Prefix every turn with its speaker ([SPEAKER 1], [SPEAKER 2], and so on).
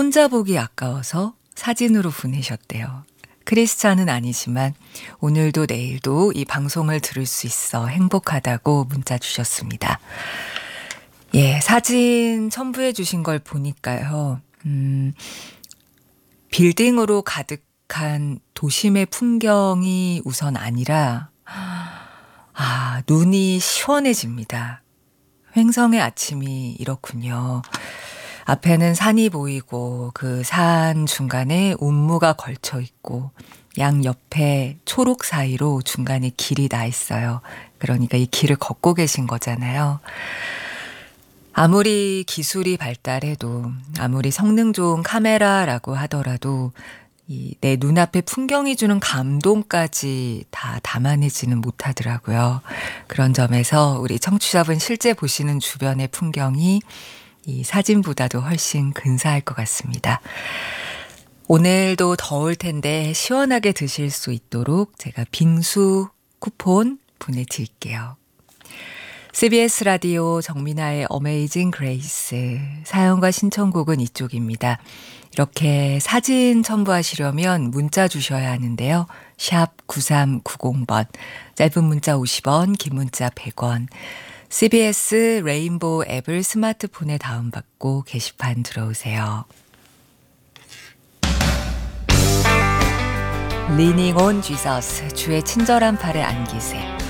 [SPEAKER 1] 혼자 보기 아까워서 사진으로 보내셨대요. 크리스찬은 아니지만 오늘도 내일도 이 방송을 들을 수 있어 행복하다고 문자 주셨습니다. 예, 사진 첨부해 주신 걸 보니까요. 빌딩으로 가득한 도심의 풍경이 우선 아니라 눈이 시원해집니다. 횡성의 아침이 이렇군요. 앞에는 산이 보이고 그 산 중간에 운무가 걸쳐 있고 양 옆에 초록 사이로 중간에 길이 나 있어요. 그러니까 이 길을 걷고 계신 거잖아요. 아무리 기술이 발달해도 아무리 성능 좋은 카메라라고 하더라도 내 눈앞에 풍경이 주는 감동까지 다 담아내지는 못하더라고요. 그런 점에서 우리 청취자분 실제 보시는 주변의 풍경이 이 사진보다도 훨씬 근사할 것 같습니다. 오늘도 더울 텐데 시원하게 드실 수 있도록 제가 빙수 쿠폰 보내드릴게요. CBS 라디오 정민아의 어메이징 그레이스 사연과 신청곡은 이쪽입니다. 이렇게 사진 첨부하시려면 문자 주셔야 하는데요. 샵 9390번, 짧은 문자 50원, 긴 문자 100원. CBS 레인보우 앱을 스마트폰에 다운받고 게시판 들어오세요. Leaning on Jesus, 주의 친절한 팔에 안기세.